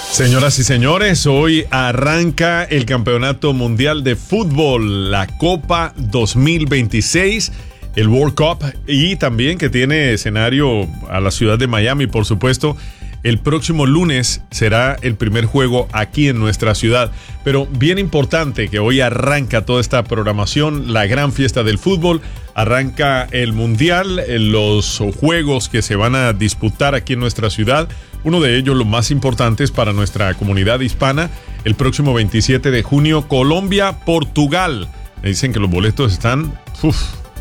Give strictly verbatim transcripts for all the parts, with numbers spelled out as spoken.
Señoras y señores, hoy arranca el Campeonato Mundial de Fútbol, la Copa dos mil veintiséis, el World Cup, y también que tiene escenario a la ciudad de Miami, por supuesto. El próximo lunes será el primer juego aquí en nuestra ciudad, pero bien importante que hoy arranca toda esta programación, la gran fiesta del fútbol, arranca el Mundial, los juegos que se van a disputar aquí en nuestra ciudad, uno de ellos los más importantes para nuestra comunidad hispana, el próximo veintisiete de junio, Colombia-Portugal. Me dicen que los boletos están uf,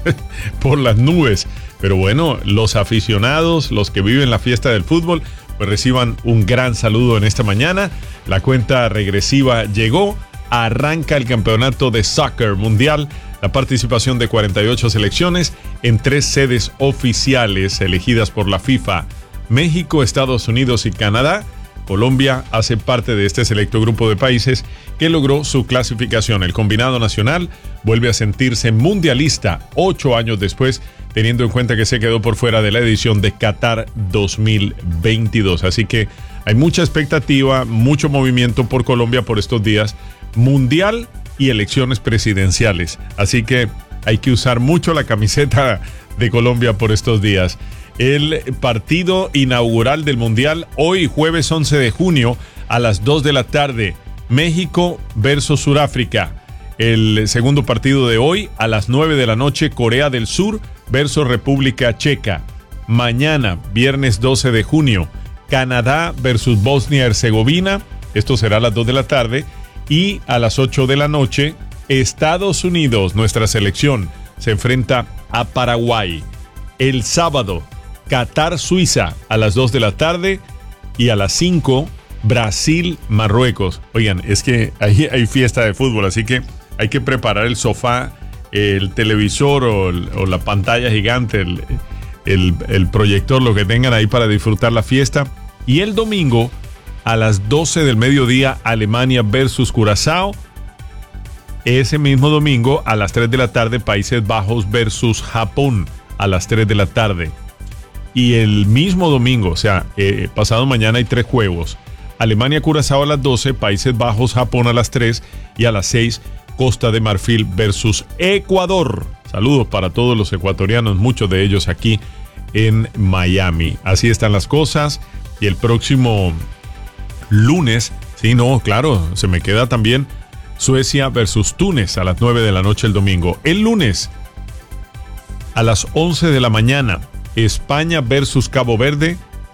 por las nubes, pero bueno, los aficionados, los que viven la fiesta del fútbol, pues reciban un gran saludo en esta mañana. La cuenta regresiva llegó, arranca el campeonato de soccer mundial, la participación de cuarenta y ocho selecciones en tres sedes oficiales elegidas por la FIFA: México, Estados Unidos y Canadá. Colombia hace parte de este selecto grupo de países que logró su clasificación. El combinado nacional vuelve a sentirse mundialista ocho años después, teniendo en cuenta que se quedó por fuera de la edición de Qatar dos mil veintidós. Así que hay mucha expectativa, mucho movimiento por Colombia por estos días, mundial y elecciones presidenciales. Así que hay que usar mucho la camiseta de Colombia por estos días. El partido inaugural del Mundial, hoy jueves once de junio a las dos de la tarde, México versus Sudáfrica. El segundo partido de hoy a las nueve de la noche, Corea del Sur versus República Checa. Mañana, viernes doce de junio, Canadá versus Bosnia-Herzegovina. Esto será a las dos de la tarde. Y a las ocho de la noche, Estados Unidos, nuestra selección, se enfrenta a Paraguay. El sábado, Qatar-Suiza a las dos de la tarde. Y a las cinco, Brasil-Marruecos. Oigan, es que ahí hay fiesta de fútbol, así que hay que preparar el sofá, el televisor o, el, o la pantalla gigante, el, el, el proyector, lo que tengan ahí para disfrutar la fiesta. Y el domingo, a las doce del mediodía, Alemania versus Curazao. Ese mismo domingo, a las tres de la tarde, Países Bajos versus Japón, a las tres de la tarde. Y el mismo domingo, o sea, eh, pasado mañana hay tres juegos. Alemania-Curazao a las doce, Países Bajos-Japón a las tres y a las seis, Costa de Marfil versus Ecuador. Saludos para todos los ecuatorianos, muchos de ellos aquí en Miami. Así están las cosas. Y el próximo lunes, sí, no, claro, se me queda también Suecia versus Túnez a las nueve de la noche el domingo. El lunes, a las once de la mañana, España versus Cabo Verde,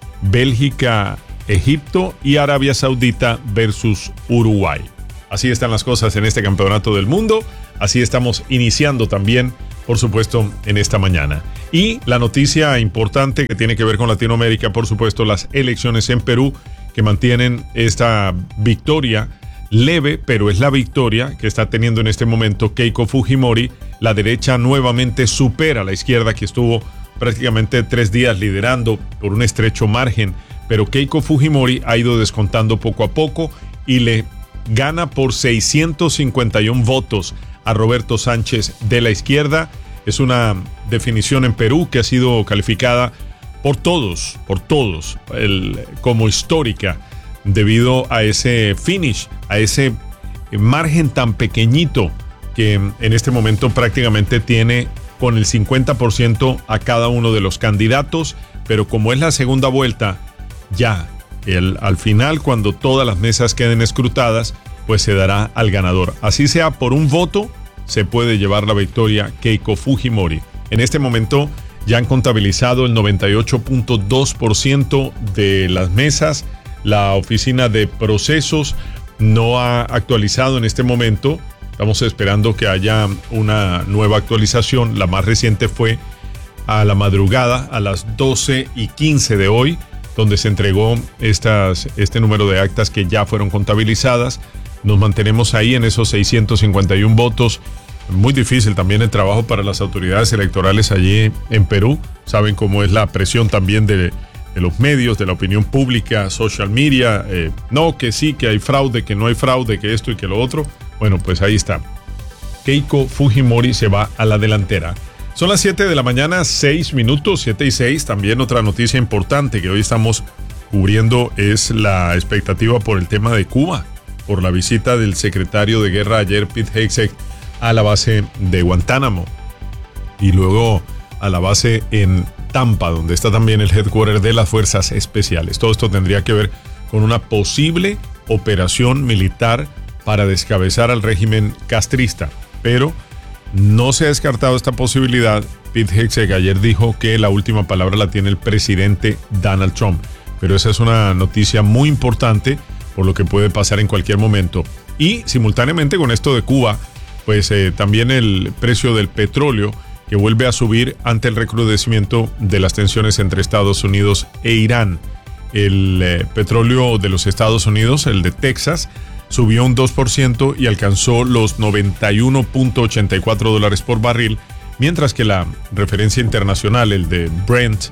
Bélgica, Egipto y Arabia Saudita versus Uruguay. Así están las cosas en este campeonato del mundo. Así estamos iniciando también, por supuesto, en esta mañana. Y la noticia importante que tiene que ver con Latinoamérica, por supuesto, las elecciones en Perú, que mantienen esta victoria leve, pero es la victoria que está teniendo en este momento Keiko Fujimori. La derecha nuevamente supera a la izquierda, que estuvo prácticamente tres días liderando por un estrecho margen, pero Keiko Fujimori ha ido descontando poco a poco y le gana por seiscientos cincuenta y uno votos a Roberto Sánchez de la izquierda. Es una definición en Perú que ha sido calificada por todos, por todos, el, como histórica, debido a ese finish, a ese margen tan pequeñito que en este momento prácticamente tiene con el cincuenta por ciento a cada uno de los candidatos, pero como es la segunda vuelta, ya el, al final, cuando todas las mesas queden escrutadas, pues se dará al ganador. Así sea por un voto, se puede llevar la victoria Keiko Fujimori. En este momento ya han contabilizado el noventa y ocho punto dos por ciento de las mesas. La oficina de procesos no ha actualizado en este momento. Estamos esperando que haya una nueva actualización. La más reciente fue a la madrugada, a las doce y quince de hoy, donde se entregó estas, este número de actas que ya fueron contabilizadas. Nos mantenemos ahí en esos seiscientos cincuenta y uno votos. Muy difícil también el trabajo para las autoridades electorales allí en Perú. Saben cómo es la presión también de, de los medios, de la opinión pública, social media. Eh, no, que sí, que hay fraude, que no hay fraude, que esto y que lo otro. Bueno, pues ahí está. Keiko Fujimori se va a la delantera. Son las siete de la mañana, seis minutos, siete y seis. También otra noticia importante, que hoy estamos cubriendo es la expectativa por el tema de Cuba, por la visita del secretario de Guerra ayer, Pete Hegseth, a la base de Guantánamo y luego a la base en Tampa, donde está también el headquarter de las Fuerzas Especiales. Todo esto tendría que ver con una posible operación militar para descabezar al régimen castrista, pero no se ha descartado esta posibilidad. Pete Hegseth ayer dijo que la última palabra la tiene el presidente Donald Trump, pero esa es una noticia muy importante por lo que puede pasar en cualquier momento. Y simultáneamente con esto de Cuba, pues eh, también el precio del petróleo, que vuelve a subir ante el recrudecimiento de las tensiones entre Estados Unidos e Irán. El eh, petróleo de los Estados Unidos, el de Texas, subió un dos por ciento y alcanzó los noventa y uno punto ochenta y cuatro dólares por barril, mientras que la referencia internacional, el de Brent,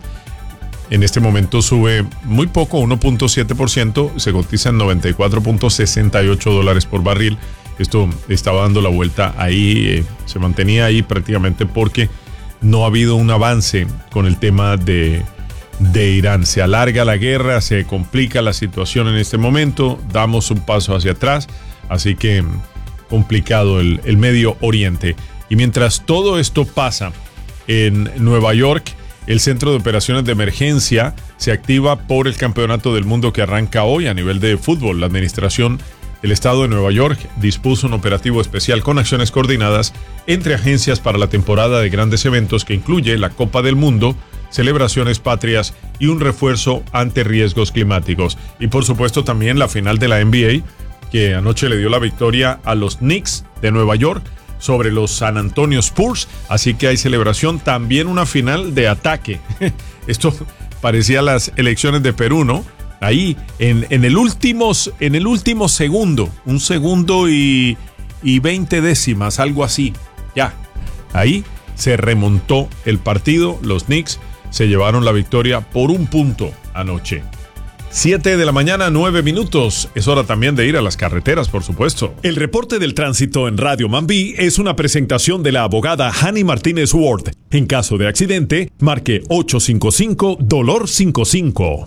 en este momento sube muy poco, uno punto siete por ciento, se cotiza en noventa y cuatro punto sesenta y ocho dólares por barril. Esto estaba dando la vuelta ahí, eh, se mantenía ahí prácticamente porque no ha habido un avance con el tema de, de Irán. Se alarga la guerra, se complica la situación en este momento, damos un paso hacia atrás, así que complicado el, el Medio Oriente. Y mientras todo esto pasa en Nueva York, el Centro de Operaciones de Emergencia se activa por el Campeonato del Mundo que arranca hoy a nivel de fútbol. La administración del Estado de Nueva York dispuso un operativo especial con acciones coordinadas entre agencias para la temporada de grandes eventos que incluye la Copa del Mundo, celebraciones patrias y un refuerzo ante riesgos climáticos. Y por supuesto también la final de la N B A, que anoche le dio la victoria a los Knicks de Nueva York sobre los San Antonio Spurs, así que hay celebración, también una final de ataque. Esto parecía las elecciones de Perú, ¿no? Ahí, en, en, el últimos, en el último segundo, un segundo y, y veinte décimas, algo así, ya. Ahí se remontó el partido, los Knicks se llevaron la victoria por un punto anoche. siete de la mañana, nueve minutos. Es hora también de ir a las carreteras, por supuesto. El reporte del tránsito en Radio Mambí es una presentación de la abogada Hani Martínez Ward. En caso de accidente, marque ocho cinco cinco dolor cincuenta y cinco.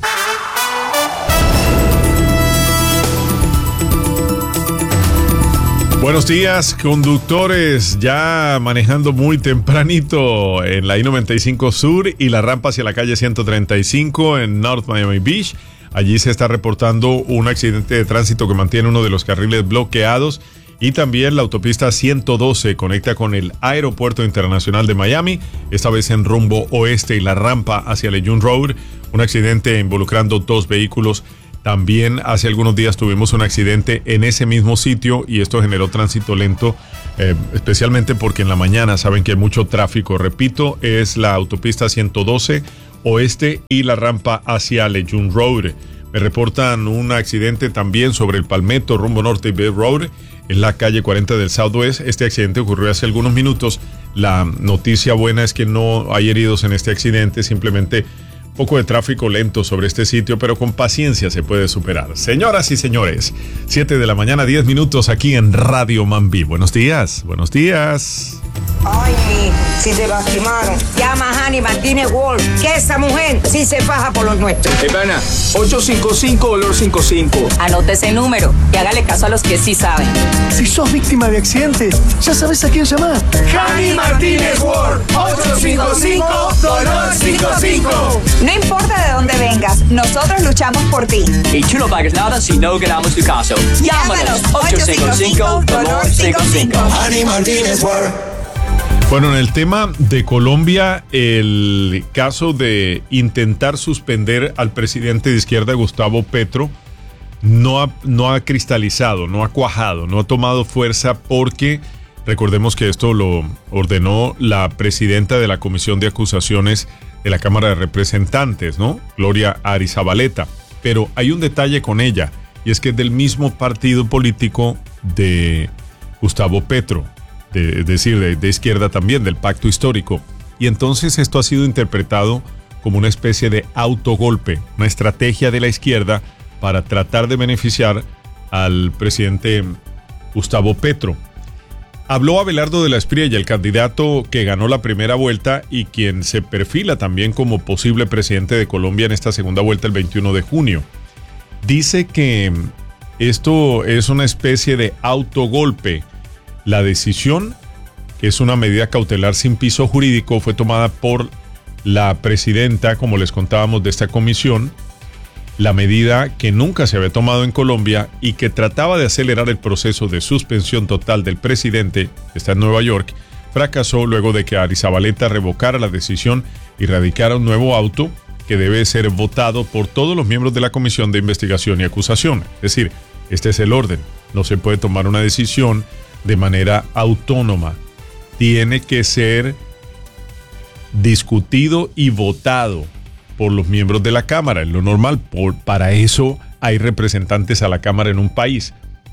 Buenos días, conductores, ya manejando muy tempranito en la I noventa y cinco Sur y la rampa hacia la calle ciento treinta y cinco en North Miami Beach. Allí se está reportando un accidente de tránsito que mantiene uno de los carriles bloqueados y también la autopista ciento doce conecta con el Aeropuerto Internacional de Miami, esta vez en rumbo oeste y la rampa hacia Lejeune Road, un accidente involucrando dos vehículos. También hace algunos días tuvimos un accidente en ese mismo sitio y esto generó tránsito lento, eh, especialmente porque en la mañana saben que hay mucho tráfico. Repito, es la autopista ciento doce oeste y la rampa hacia Lejeune Road. Me reportan un accidente también sobre el Palmetto rumbo norte y Bay Road en la calle cuarenta del Southwest. Este accidente ocurrió hace algunos minutos. La noticia buena es que no hay heridos en este accidente, simplemente poco de tráfico lento sobre este sitio, pero con paciencia se puede superar. Señoras y señores, siete de la mañana, diez minutos aquí en Radio Mambí. Buenos días, buenos días. Ay, si te lastimaron, llama a Hani Martínez Ward, que esa mujer sí se faja por los nuestros. Hey, pana, ocho cinco cinco dolor cincuenta y cinco. Anote ese número y hágale caso a los que sí saben. Si sos víctima de accidentes, ya sabes a quién llamar. Hani Martínez Ward, ocho cinco cinco dolor cincuenta y cinco. No importa de dónde vengas, nosotros luchamos por ti. Y tú no pagas nada si no ganamos tu caso. Llámanos ocho cinco cinco dolor cincuenta y cinco. Hani Martínez Ward. Bueno, en el tema de Colombia, el caso de intentar suspender al presidente de izquierda, Gustavo Petro, no ha, no ha cristalizado, no ha cuajado, no ha tomado fuerza porque recordemos que esto lo ordenó la presidenta de la Comisión de Acusaciones de la Cámara de Representantes, ¿no? Gloria Arizabaleta. Pero hay un detalle con ella, y es que es del mismo partido político de Gustavo Petro, de, es decir, de, de izquierda también, del pacto histórico. Y entonces esto ha sido interpretado como una especie de autogolpe, una estrategia de la izquierda para tratar de beneficiar al presidente Gustavo Petro. Habló Abelardo de la Espriella, el candidato que ganó la primera vuelta y quien se perfila también como posible presidente de Colombia en esta segunda vuelta el veintiuno de junio. Dice que esto es una especie de autogolpe. La decisión, que es una medida cautelar sin piso jurídico, fue tomada por la presidenta, como les contábamos, de esta comisión. La medida que nunca se había tomado en Colombia y que trataba de acelerar el proceso de suspensión total del presidente, que está en Nueva York, fracasó luego de que Arizabaleta revocara la decisión y radicara un nuevo auto que debe ser votado por todos los miembros de la Comisión de Investigación y Acusación. Es decir, este es el orden. No se puede tomar una decisión de manera autónoma. Tiene que ser discutido y votado por los miembros de la Cámara, es lo normal. Por, para eso hay representantes a la Cámara en un país.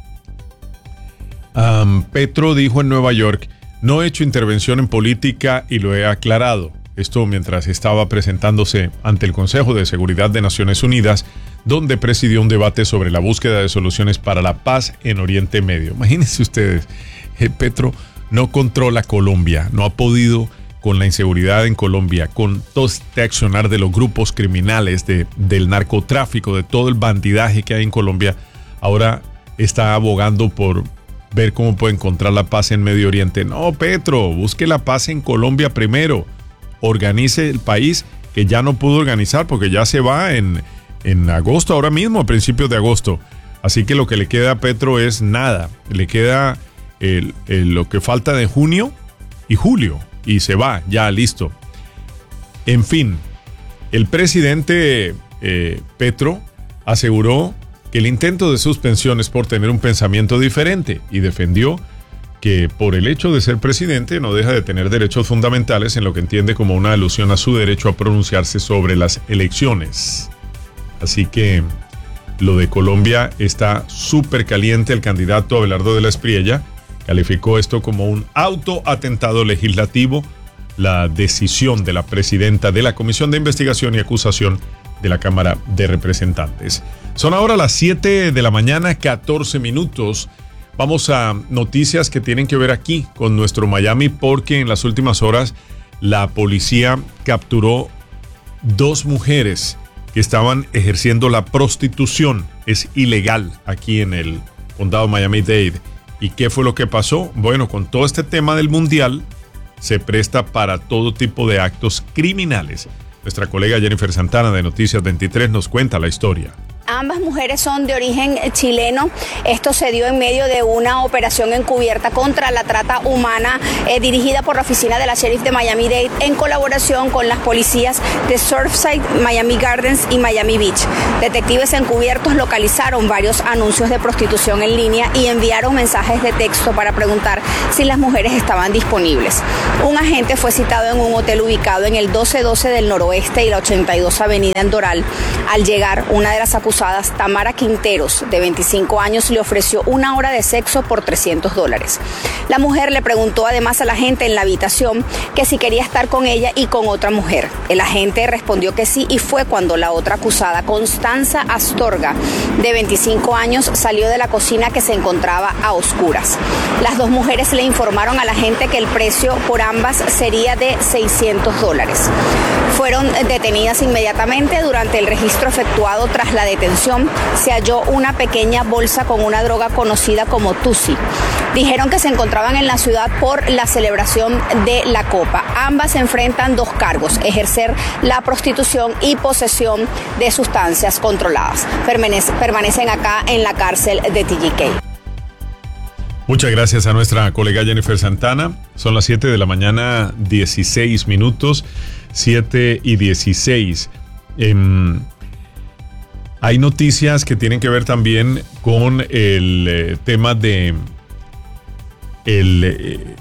Um, Petro dijo en Nueva York: no he hecho intervención en política y lo he aclarado. Esto mientras estaba presentándose ante el Consejo de Seguridad de Naciones Unidas, donde presidió un debate sobre la búsqueda de soluciones para la paz en Oriente Medio. Imagínense ustedes, eh, Petro no controla Colombia, no ha podido con la inseguridad en Colombia, con todo este accionar de los grupos criminales, de, del narcotráfico, de todo el bandidaje que hay en Colombia. Ahora está abogando por ver cómo puede encontrar la paz en Medio Oriente. No, Petro, busque la paz en Colombia primero. Organice el país, que ya no pudo organizar porque ya se va en, en agosto, ahora mismo, a principios de agosto. Así que lo que le queda a Petro es nada. Le queda el, el, lo que falta de junio y julio. Y se va, ya listo. En fin, el presidente eh, Petro aseguró que el intento de suspensión es por tener un pensamiento diferente y defendió que por el hecho de ser presidente no deja de tener derechos fundamentales en lo que entiende como una alusión a su derecho a pronunciarse sobre las elecciones. Así que lo de Colombia está súper caliente. El candidato Abelardo de la Espriella calificó esto como un autoatentado legislativo, la decisión de la presidenta de la Comisión de Investigación y Acusación de la Cámara de Representantes. Son ahora las siete de la mañana, catorce minutos. Vamos a noticias que tienen que ver aquí con nuestro Miami, porque en las últimas horas la policía capturó dos mujeres que estaban ejerciendo la prostitución. Es ilegal aquí en el condado Miami-Dade. ¿Y qué fue lo que pasó? Bueno, con todo este tema del mundial, se presta para todo tipo de actos criminales. Nuestra colega Jennifer Santana de Noticias veintitrés nos cuenta la historia. Ambas mujeres son de origen chileno. Esto se dio en medio de una operación encubierta contra la trata humana eh, dirigida por la oficina de la sheriff de Miami-Dade en colaboración con las policías de Surfside, Miami Gardens y Miami Beach. Detectives encubiertos localizaron varios anuncios de prostitución en línea y enviaron mensajes de texto para preguntar si las mujeres estaban disponibles. Un agente fue citado en un hotel ubicado en el doce doce del Noroeste y la ochenta y dos Avenida en Doral. Al llegar, una de las acusadas, Tamara Quinteros, de veinticinco años, le ofreció una hora de sexo por trescientos dólares. La mujer le preguntó además a la agente en la habitación que si quería estar con ella y con otra mujer. El agente respondió que sí, y fue cuando la otra acusada, Constanza Astorga, de veinticinco años, salió de la cocina que se encontraba a oscuras. Las dos mujeres le informaron a la agente que el precio por ambas sería de seiscientos dólares. Fueron detenidas inmediatamente. Durante el registro efectuado tras la detención se halló una pequeña bolsa con una droga conocida como Tusi. Dijeron que se encontraban en la ciudad por la celebración de la Copa. Ambas enfrentan dos cargos: ejercer la prostitución y posesión de sustancias controladas. Permanece, permanecen acá en la cárcel de T G K. Muchas gracias a nuestra colega Jennifer Santana. Son las siete de la mañana, dieciséis minutos. siete y dieciséis. Eh, Hay noticias que tienen que ver también con el eh, tema de el eh,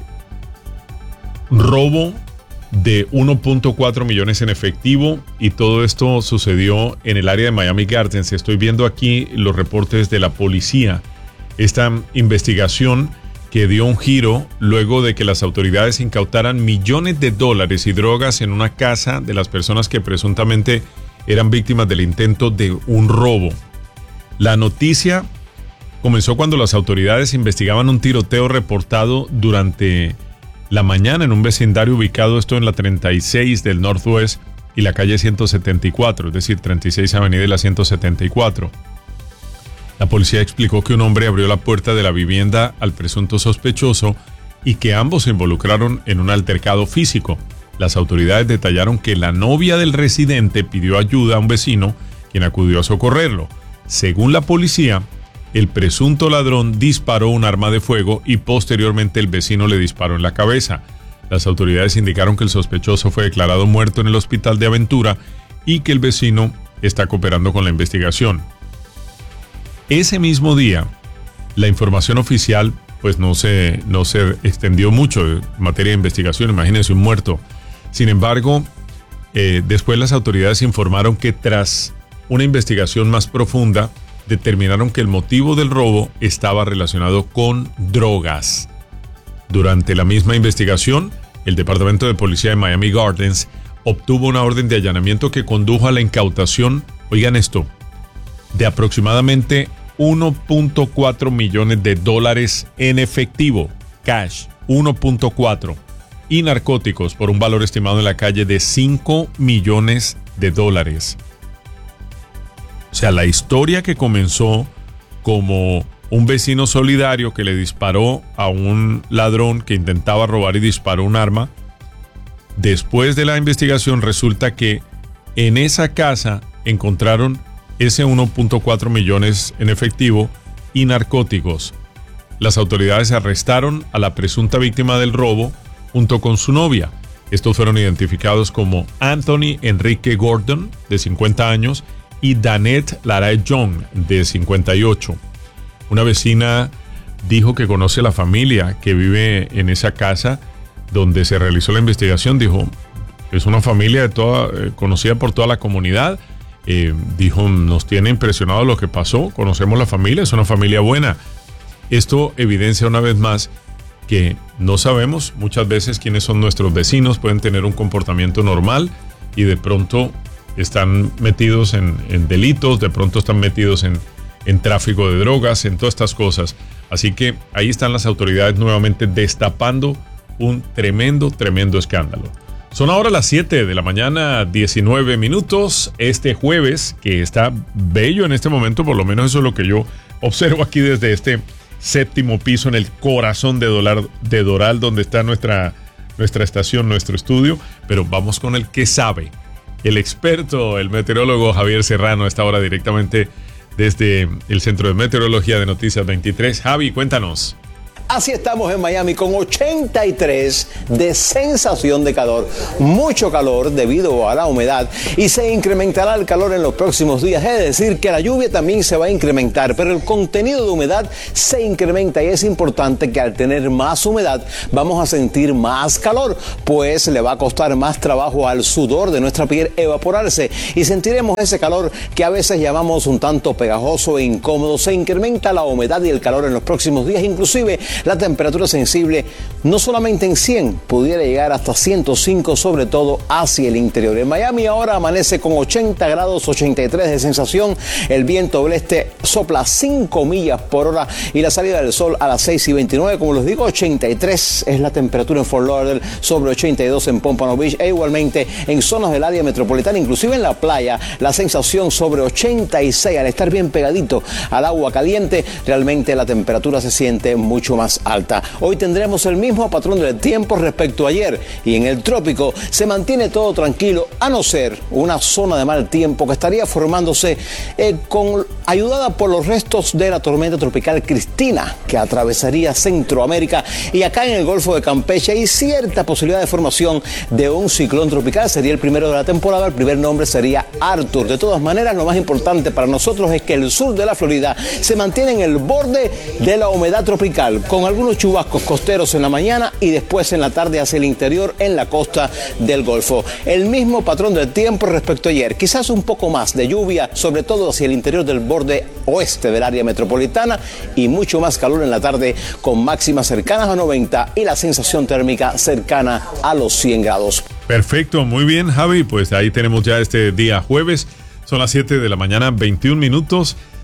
robo de uno punto cuatro millones en efectivo, y todo esto sucedió en el área de Miami Gardens. Estoy viendo aquí los reportes de la policía. Esta investigación que dio un giro luego de que las autoridades incautaran millones de dólares y drogas en una casa de las personas que presuntamente eran víctimas del intento de un robo. La noticia comenzó cuando las autoridades investigaban un tiroteo reportado durante la mañana en un vecindario ubicado esto en la treinta y seis del Northwest y la calle ciento setenta y cuatro, es decir, treinta y seis Avenida y la ciento setenta y cuatro. La policía explicó que un hombre abrió la puerta de la vivienda al presunto sospechoso y que ambos se involucraron en un altercado físico. Las autoridades detallaron que la novia del residente pidió ayuda a un vecino, quien acudió a socorrerlo. Según la policía, el presunto ladrón disparó un arma de fuego y posteriormente el vecino le disparó en la cabeza. Las autoridades indicaron que el sospechoso fue declarado muerto en el hospital de Aventura y que el vecino está cooperando con la investigación. Ese mismo día, la información oficial pues no se, no se extendió mucho en materia de investigación, imagínense un muerto. Sin embargo, eh, después las autoridades informaron que tras una investigación más profunda, determinaron que el motivo del robo estaba relacionado con drogas. Durante la misma investigación, el Departamento de Policía de Miami Gardens obtuvo una orden de allanamiento que condujo a la incautación, oigan esto, de aproximadamente uno punto cuatro millones de dólares en efectivo, cash, uno punto cuatro, y narcóticos por un valor estimado en la calle de cinco millones de dólares. O sea, la historia que comenzó como un vecino solidario que le disparó a un ladrón que intentaba robar y disparó un arma, después de la investigación resulta que en esa casa encontraron ese uno punto cuatro millones en efectivo y narcóticos. Las autoridades arrestaron a la presunta víctima del robo junto con su novia. Estos fueron identificados como Anthony Enrique Gordon, de cincuenta años, y Danette Larae Young, de cincuenta y ocho. Una vecina dijo que conoce a la familia que vive en esa casa donde se realizó la investigación. Dijo, es una familia de toda, eh, conocida por toda la comunidad. Eh, dijo, nos tiene impresionado lo que pasó, conocemos la familia, es una familia buena. Esto evidencia una vez más que no sabemos muchas veces quiénes son nuestros vecinos, pueden tener un comportamiento normal y de pronto están metidos en, en delitos, de pronto están metidos en, en tráfico de drogas, en todas estas cosas. Así que ahí están las autoridades nuevamente destapando un tremendo, tremendo escándalo. Son ahora las siete de la mañana, diecinueve minutos, este jueves, que está bello en este momento, por lo menos eso es lo que yo observo aquí desde este séptimo piso en el corazón de, Dolar, de Doral, donde está nuestra, nuestra estación, nuestro estudio, pero vamos con el que sabe, el experto, el meteorólogo Javier Serrano, a esta hora directamente desde el Centro de Meteorología de Noticias veintitrés. Javi, cuéntanos. Así estamos en Miami con ochenta y tres de sensación de calor, mucho calor debido a la humedad y se incrementará el calor en los próximos días, es decir que la lluvia también se va a incrementar, pero el contenido de humedad se incrementa y es importante que al tener más humedad vamos a sentir más calor, pues le va a costar más trabajo al sudor de nuestra piel evaporarse y sentiremos ese calor que a veces llamamos un tanto pegajoso e incómodo. Se incrementa la humedad y el calor en los próximos días, inclusive la temperatura sensible no solamente en cien, pudiera llegar hasta ciento cinco, sobre todo hacia el interior. En Miami ahora amanece con ochenta grados, ochenta y tres de sensación, el viento del este sopla cinco millas por hora y la salida del sol a las seis y veintinueve, como les digo, ochenta y tres es la temperatura en Fort Lauderdale, sobre ochenta y dos en Pompano Beach e igualmente en zonas del área metropolitana, inclusive en la playa, la sensación sobre ochenta y seis, al estar bien pegadito al agua caliente, realmente la temperatura se siente mucho más alta. Hoy tendremos el mismo patrón del tiempo respecto a ayer y en el trópico se mantiene todo tranquilo, a no ser una zona de mal tiempo que estaría formándose eh, con, ayudada por los restos de la tormenta tropical Cristina que atravesaría Centroamérica, y acá en el Golfo de Campeche hay cierta posibilidad de formación de un ciclón tropical. Sería el primero de la temporada, el primer nombre sería Arthur. De todas maneras, lo más importante para nosotros es que el sur de la Florida se mantiene en el borde de la humedad tropical, con algunos chubascos costeros en la mañana y después en la tarde hacia el interior en la costa del Golfo. El mismo patrón del tiempo respecto a ayer, quizás un poco más de lluvia, sobre todo hacia el interior del borde oeste del área metropolitana, y mucho más calor en la tarde con máximas cercanas a noventa y la sensación térmica cercana a los cien grados. Perfecto, muy bien, Javi, pues ahí tenemos ya este día jueves, son las siete de la mañana, veintiún minutos.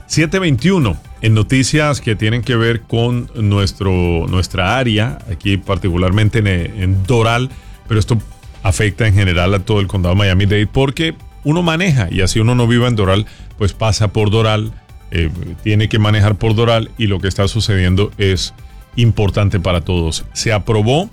siete veintiuno, en noticias que tienen que ver con nuestro, nuestra área, aquí particularmente en, en Doral, pero esto afecta en general a todo el condado de Miami-Dade porque uno maneja y así uno no viva en Doral, pues pasa por Doral, eh, tiene que manejar por Doral y lo que está sucediendo es importante para todos. Se aprobó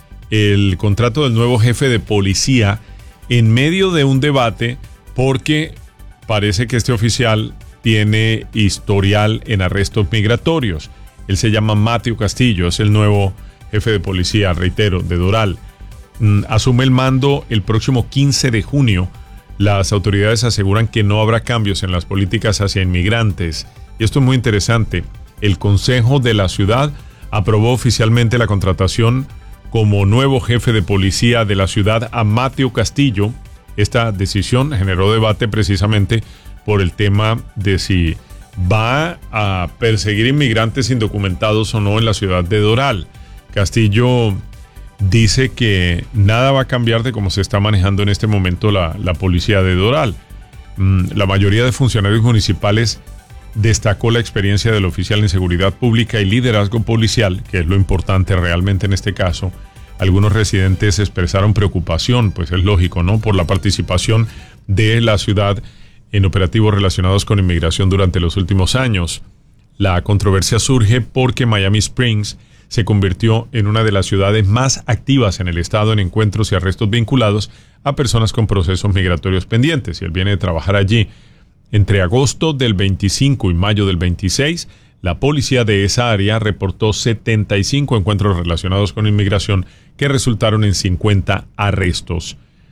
el contrato del nuevo jefe de policía en medio de un debate porque parece que este oficial tiene historial en arrestos migratorios. Él se llama Matthew Castillo, es el nuevo jefe de policía, reitero, de Doral. Mm, asume el mando el próximo quince de junio. Las autoridades aseguran que no habrá cambios en las políticas hacia inmigrantes. Y esto es muy interesante. El Consejo de la Ciudad aprobó oficialmente la contratación como nuevo jefe de policía de la ciudad a Matthew Castillo. Esta decisión generó debate precisamente por el tema de si va a perseguir inmigrantes indocumentados o no en la ciudad de Doral. Castillo dice que nada va a cambiar de cómo se está manejando en este momento la, la policía de Doral. La mayoría de funcionarios municipales destacó la experiencia del oficial en seguridad pública y liderazgo policial, que es lo importante realmente en este caso. Algunos residentes expresaron preocupación, pues es lógico, ¿no?, por la participación de la ciudad en operativos relacionados con inmigración durante los últimos años. La controversia surge porque Miami Springs se convirtió en una de las ciudades más activas en el estado en encuentros y arrestos vinculados a personas con procesos migratorios pendientes, y él viene de trabajar allí. Entre agosto del veinticinco y mayo del veintiséis, la policía de esa área reportó setenta y cinco encuentros relacionados con inmigración que resultaron en cincuenta arrestos.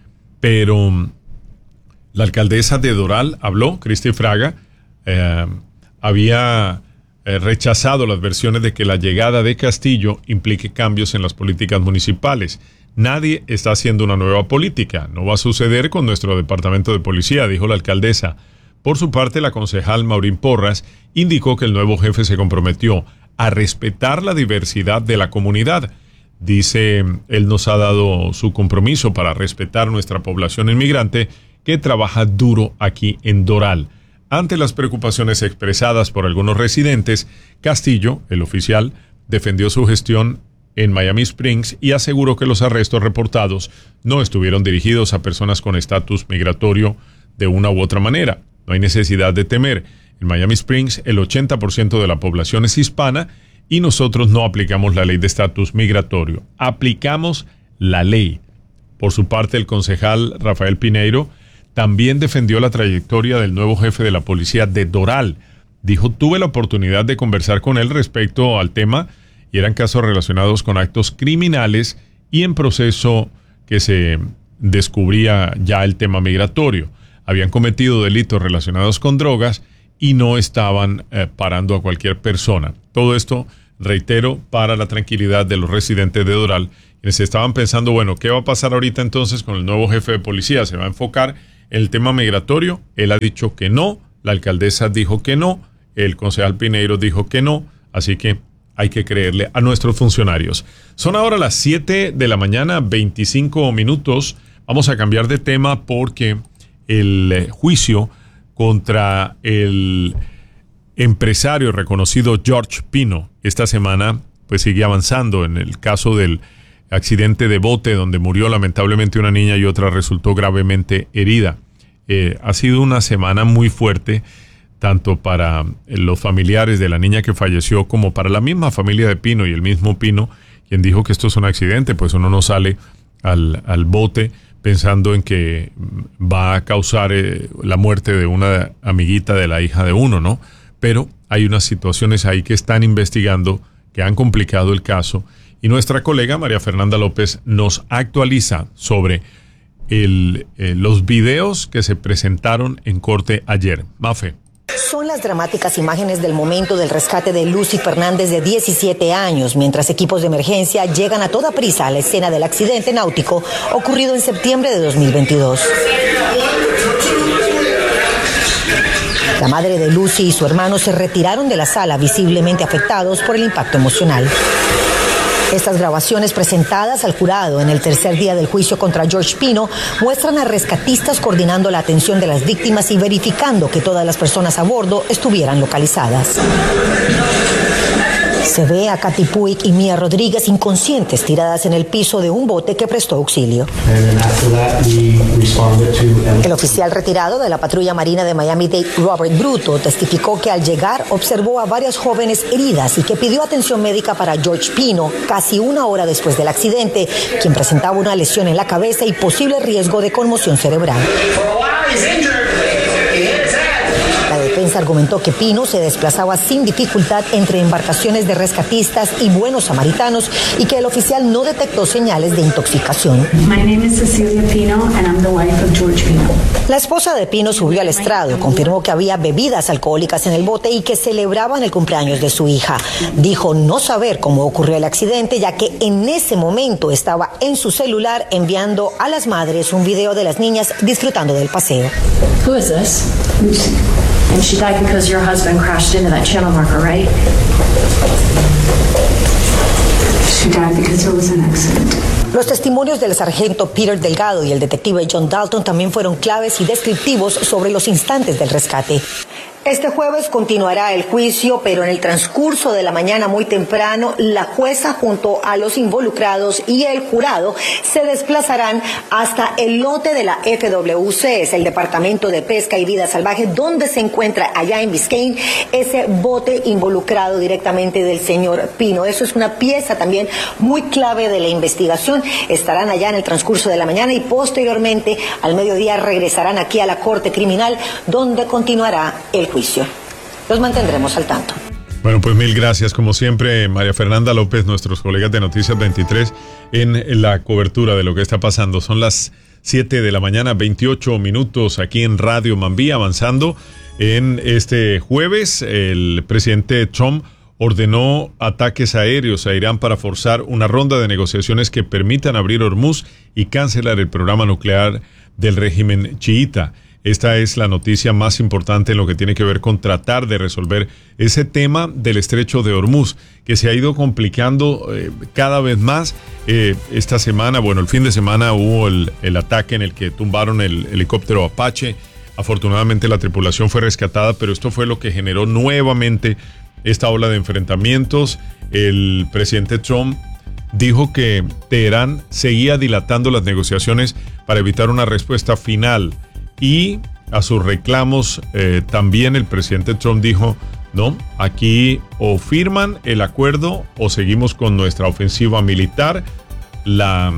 Pero la alcaldesa de Doral habló, Cristi Fraga, eh, había eh, rechazado las versiones de que la llegada de Castillo implique cambios en las políticas municipales. Nadie está haciendo una nueva política. No va a suceder con nuestro departamento de policía, dijo la alcaldesa. Por su parte, la concejal Maureen Porras indicó que el nuevo jefe se comprometió a respetar la diversidad de la comunidad. Dice, él nos ha dado su compromiso para respetar nuestra población inmigrante que trabaja duro aquí en Doral. Ante las preocupaciones expresadas por algunos residentes, Castillo, el oficial, defendió su gestión en Miami Springs y aseguró que los arrestos reportados no estuvieron dirigidos a personas con estatus migratorio de una u otra manera. No hay necesidad de temer. En Miami Springs el ochenta por ciento de la población es hispana y nosotros no aplicamos la ley de estatus migratorio. Aplicamos la ley. Por su parte, el concejal Rafael Pineiro también defendió la trayectoria del nuevo jefe de la policía de Doral. Dijo, tuve la oportunidad de conversar con él respecto al tema y eran casos relacionados con actos criminales y en proceso que se descubría ya el tema migratorio. Habían cometido delitos relacionados con drogas y no estaban eh, parando a cualquier persona. Todo esto, reitero, para la tranquilidad de los residentes de Doral, quienes estaban pensando, bueno, ¿qué va a pasar ahorita entonces con el nuevo jefe de policía? ¿Se va a enfocar en el tema migratorio? Él ha dicho que no, la alcaldesa dijo que no, el concejal Pineiro dijo que no, así que hay que creerle a nuestros funcionarios. Son ahora las siete de la mañana, veinticinco minutos. Vamos a cambiar de tema porque el juicio contra el empresario reconocido George Pino esta semana pues sigue avanzando en el caso del accidente de bote donde murió lamentablemente una niña y otra resultó gravemente herida. Eh, ha sido una semana muy fuerte tanto para los familiares de la niña que falleció como para la misma familia de Pino y el mismo Pino, quien dijo que esto es un accidente, pues uno no sale al, al bote pensando en que va a causar eh, la muerte de una amiguita de la hija de uno, ¿no? Pero hay unas situaciones ahí que están investigando, que han complicado el caso, y nuestra colega María Fernanda López nos actualiza sobre el, eh, los videos que se presentaron en corte ayer. Mafe. Son las dramáticas imágenes del momento del rescate de Lucy Fernández de diecisiete años, mientras equipos de emergencia llegan a toda prisa a la escena del accidente náutico ocurrido en septiembre de dos mil veintidós. La madre de Lucy y su hermano se retiraron de la sala visiblemente afectados por el impacto emocional. Estas grabaciones presentadas al jurado en el tercer día del juicio contra George Pino muestran a rescatistas coordinando la atención de las víctimas y verificando que todas las personas a bordo estuvieran localizadas. Se ve a Katy Puig y Mia Rodríguez inconscientes tiradas en el piso de un bote que prestó auxilio. El oficial retirado de la patrulla marina de Miami-Dade, Robert Bruto, testificó que al llegar observó a varias jóvenes heridas y que pidió atención médica para George Pino casi una hora después del accidente, quien presentaba una lesión en la cabeza y posible riesgo de conmoción cerebral. La defensa argumentó que Pino se desplazaba sin dificultad entre embarcaciones de rescatistas y buenos samaritanos y que el oficial no detectó señales de intoxicación. My name is Cecilia Pino and I'm the wife of George Pino. La esposa de Pino subió al estrado, confirmó que había bebidas alcohólicas en el bote y que celebraban el cumpleaños de su hija. Dijo no saber cómo ocurrió el accidente, ya que en ese momento estaba en su celular enviando a las madres un video de las niñas disfrutando del paseo. Who is this? And she died because your husband crashed into that channel marker, right? She died because there was an accident. Los testimonios del sargento Peter Delgado y el detective John Dalton también fueron claves y descriptivos sobre los instantes del rescate. Este jueves continuará el juicio, pero en el transcurso de la mañana muy temprano, la jueza junto a los involucrados y el jurado se desplazarán hasta el lote de la F W C, es el Departamento de Pesca y Vida Salvaje, donde se encuentra allá en Biscayne ese bote involucrado directamente del señor Pino. Eso es una pieza también muy clave de la investigación. Estarán allá en el transcurso de la mañana y posteriormente al mediodía regresarán aquí a la Corte Criminal, donde continuará el juicio. Juicio. Los mantendremos al tanto. Bueno, pues mil gracias, como siempre, María Fernanda López, nuestros colegas de Noticias veintitrés, en la cobertura de lo que está pasando. Son las siete de la mañana, veintiocho minutos, aquí en Radio Mambí, avanzando en este jueves. El presidente Trump ordenó ataques aéreos a Irán para forzar una ronda de negociaciones que permitan abrir Hormuz y cancelar el programa nuclear del régimen chiita. Esta es la noticia más importante en lo que tiene que ver con tratar de resolver ese tema del estrecho de Hormuz, que se ha ido complicando eh, cada vez más. Eh, esta semana, bueno, el fin de semana hubo el, el ataque en el que tumbaron el helicóptero Apache. Afortunadamente la tripulación fue rescatada, pero esto fue lo que generó nuevamente esta ola de enfrentamientos. El presidente Trump dijo que Teherán seguía dilatando las negociaciones para evitar una respuesta final. Y a sus reclamos eh, también el presidente Trump dijo, no, aquí o firman el acuerdo o seguimos con nuestra ofensiva militar. La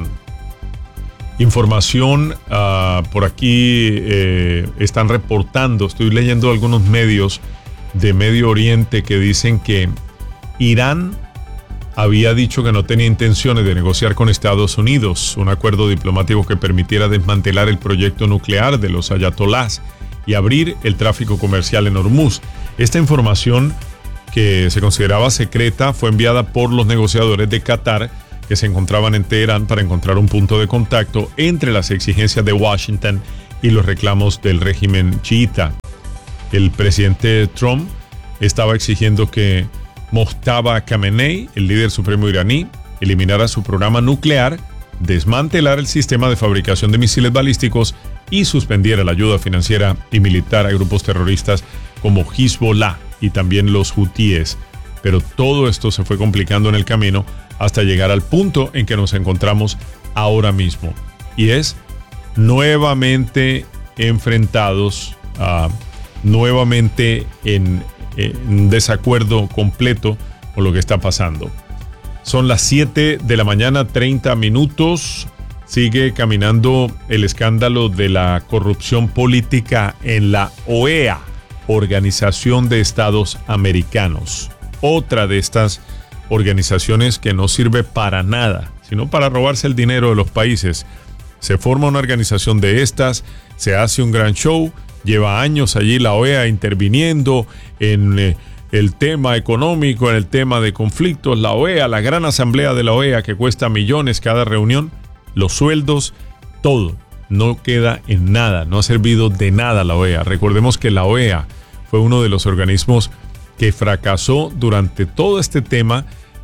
información uh, por aquí eh, están reportando, estoy leyendo algunos medios de Medio Oriente que dicen que Irán había dicho que no tenía intenciones de negociar con Estados Unidos un acuerdo diplomático que permitiera desmantelar el proyecto nuclear de los ayatolás y abrir el tráfico comercial en Hormuz. Esta información, que se consideraba secreta, fue enviada por los negociadores de Qatar que se encontraban en Teherán para encontrar un punto de contacto entre las exigencias de Washington y los reclamos del régimen chiita. El presidente Trump estaba exigiendo que Mojtaba Khamenei, el líder supremo iraní, eliminara su programa nuclear, desmantelara el sistema de fabricación de misiles balísticos y suspendiera la ayuda financiera y militar a grupos terroristas como Hezbollah y también los hutíes. Pero todo esto se fue complicando en el camino hasta llegar al punto en que nos encontramos ahora mismo. Y es nuevamente enfrentados, uh, nuevamente en en desacuerdo completo con lo que está pasando. Son las siete de la mañana, treinta minutos. Sigue caminando el escándalo de la corrupción política en la O E A, Organización de Estados Americanos. Otra de estas organizaciones que no sirve para nada, sino para robarse el dinero de los países. Se forma una organización de estas, se hace un gran show. Lleva años allí la O E A interviniendo en eh, el tema económico, en el tema de conflictos. La O E A, la gran asamblea de la O E A que cuesta millones cada reunión, los sueldos, todo. No queda en nada, no ha servido de nada la O E A. Recordemos que la O E A fue uno de los organismos que fracasó durante todo este tema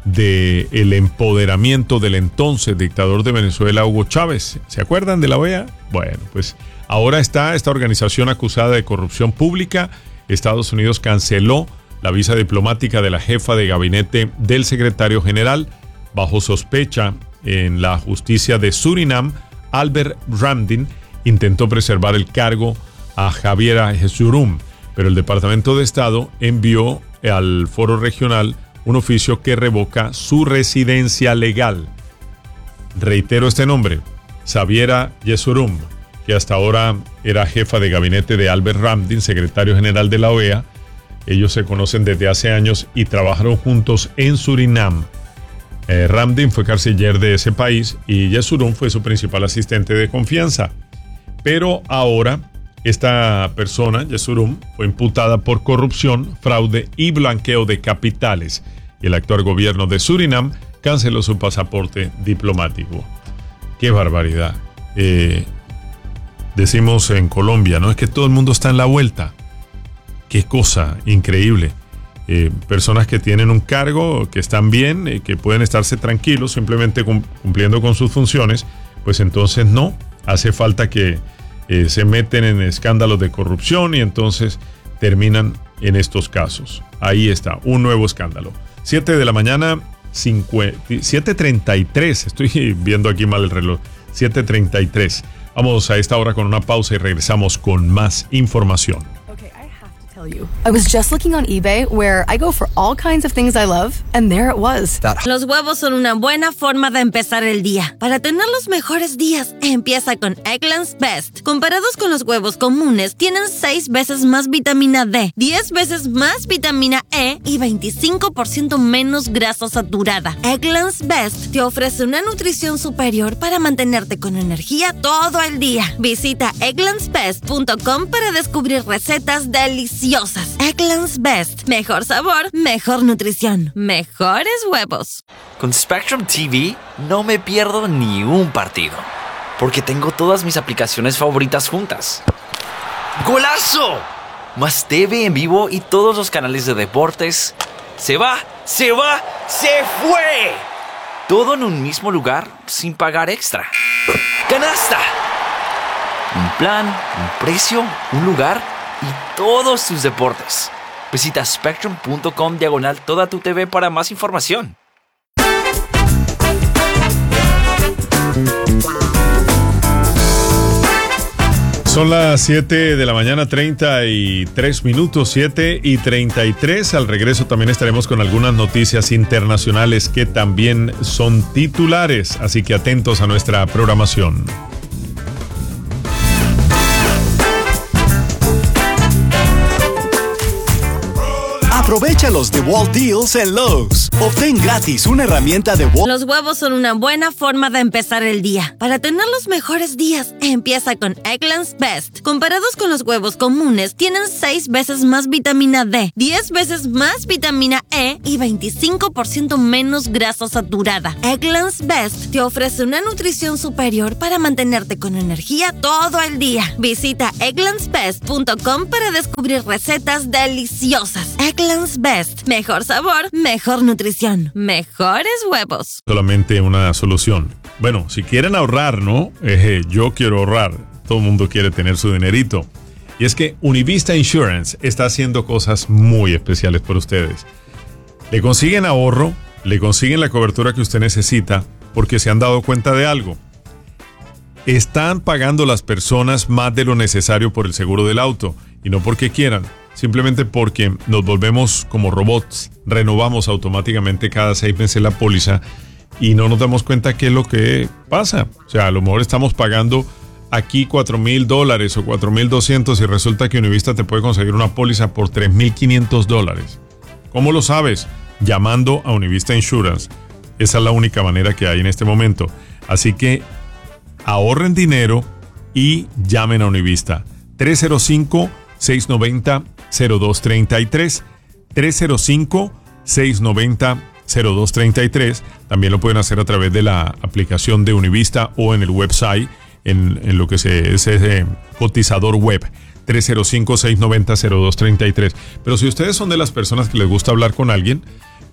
del empoderamiento del entonces dictador de Venezuela, Hugo Chávez. ¿Se acuerdan de la O E A? Bueno, pues ahora está esta organización acusada de corrupción pública. Estados Unidos canceló la visa diplomática de la jefa de gabinete del secretario general bajo sospecha en la justicia de Surinam. Albert Ramdin intentó preservar el cargo a Javiera Jesurum, pero el Departamento de Estado envió al foro regional un oficio que revoca su residencia legal. Reitero este nombre, Javiera Jesurum, que hasta ahora era jefa de gabinete de Albert Ramdin, secretario general de la O E A. Ellos se conocen desde hace años y trabajaron juntos en Surinam. Eh, Ramdin fue canciller de ese país y Jesurum fue su principal asistente de confianza. Pero ahora esta persona, Jesurum, fue imputada por corrupción, fraude y blanqueo de capitales. Y el actual gobierno de Surinam canceló su pasaporte diplomático. ¡Qué barbaridad! Eh, decimos en Colombia, ¿no? Es que todo el mundo está en la vuelta. ¡Qué cosa increíble! Eh, personas que tienen un cargo, que están bien, eh, que pueden estarse tranquilos, simplemente cumpliendo con sus funciones, pues entonces no. Hace falta que Eh, se meten en escándalos de corrupción y entonces terminan en estos casos. Ahí está, un nuevo escándalo. siete de la mañana, siete treinta y tres. Estoy viendo aquí mal el reloj. siete treinta y tres. Vamos a esta hora con una pausa y regresamos con más información. You. I was just looking on eBay, where I go for all kinds of things I love, and there it was. Los huevos son una buena forma de empezar el día. Para tener los mejores días, empieza con Eggland's Best. Comparados con los huevos comunes, tienen seis veces más vitamina D, diez veces más vitamina E y veinticinco por ciento menos grasa saturada. Eggland's Best te ofrece una nutrición superior para mantenerte con energía todo el día. Visita egglands best punto com para descubrir recetas deliciosas. Eggland's Best. Mejor sabor, mejor nutrición, mejores huevos. Con Spectrum T V no me pierdo ni un partido, porque tengo todas mis aplicaciones favoritas juntas. ¡Golazo! Más T V en vivo y todos los canales de deportes. ¡Se va! ¡Se va! ¡Se fue! Todo en un mismo lugar sin pagar extra. ¡Canasta! Un plan, un precio, un lugar y todos tus deportes. Visita spectrum punto com diagonal toda tu T V para más información. Son las siete de la mañana, treinta y tres minutos, siete y treinta y tres. Al regreso también estaremos con algunas noticias internacionales que también son titulares, así que atentos a nuestra programación. Aprovecha los DeWalt Deals en Lowe's. Obtén gratis una herramienta DeWalt. Los huevos son una buena forma de empezar el día. Para tener los mejores días, empieza con Eggland's Best. Comparados con los huevos comunes, tienen seis veces más vitamina D, diez veces más vitamina E y veinticinco por ciento menos grasa saturada. Eggland's Best te ofrece una nutrición superior para mantenerte con energía todo el día. Visita egglands best punto com para descubrir recetas deliciosas. Eggland's Best. Mejor sabor, mejor nutrición, mejores huevos. Solamente una solución. Bueno, si quieren ahorrar, ¿no? Eh, yo quiero ahorrar. Todo el mundo quiere tener su dinerito. Y es que Univista Insurance está haciendo cosas muy especiales por ustedes. Le consiguen ahorro, le consiguen la cobertura que usted necesita, porque se han dado cuenta de algo. Están pagando las personas más de lo necesario por el seguro del auto, y no porque quieran. Simplemente porque nos volvemos como robots, renovamos automáticamente cada seis meses la póliza y no nos damos cuenta qué es lo que pasa. O sea, a lo mejor estamos pagando aquí cuatro mil dólares o cuatro mil doscientos y resulta que Univista te puede conseguir una póliza por tres mil quinientos dólares. ¿Cómo lo sabes? Llamando a Univista Insurance. Esa es la única manera que hay en este momento. Así que ahorren dinero y llamen a Univista. tres cero cinco, seis nueve cero, cero dos tres tres, tres cero cinco, seis nueve cero, cero dos tres tres. También lo pueden hacer a través de la aplicación de Univista o en el website, en, en lo que se, es ese cotizador web, tres cero cinco, seis nueve cero, cero dos tres tres. Pero si ustedes son de las personas que les gusta hablar con alguien,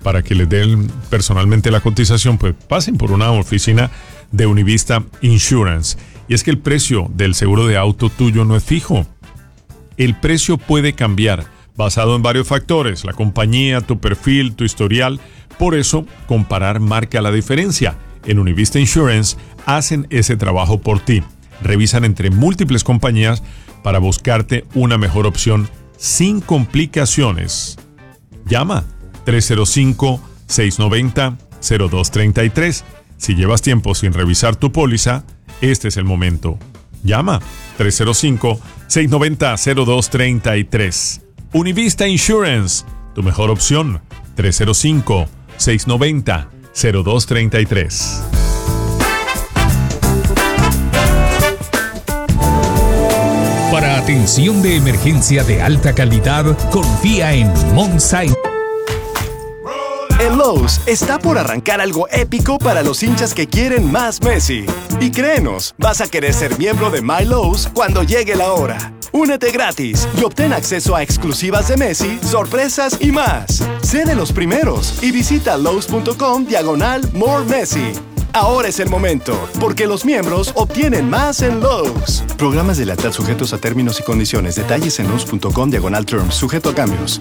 para que les den personalmente la cotización, pues pasen por una oficina de Univista Insurance. Y es que el precio del seguro de auto tuyo no es fijo. El precio puede cambiar basado en varios factores: la compañía, tu perfil, tu historial. Por eso, comparar marca la diferencia. En Univista Insurance hacen ese trabajo por ti. Revisan entre múltiples compañías para buscarte una mejor opción sin complicaciones. Llama tres cero cinco, seis nueve cero, cero dos tres tres. Si llevas tiempo sin revisar tu póliza, este es el momento. Llama tres cero cinco, seis nueve cero, cero dos tres tres. Univista Insurance, tu mejor opción. tres cero cinco, seis nueve cero, cero dos tres tres. Para atención de emergencia de alta calidad, confía en Monsign. En Lowe's está por arrancar algo épico para los hinchas que quieren más Messi. Y créenos, vas a querer ser miembro de My Lowe's cuando llegue la hora. Únete gratis y obtén acceso a exclusivas de Messi, sorpresas y más. Sé de los primeros y visita Lowe's.com diagonal More Messi. Ahora es el momento, porque los miembros obtienen más en Lowe's. Programas de lealtad sujetos a términos y condiciones. Detalles en Lowe's.com diagonal Terms, sujeto a cambios.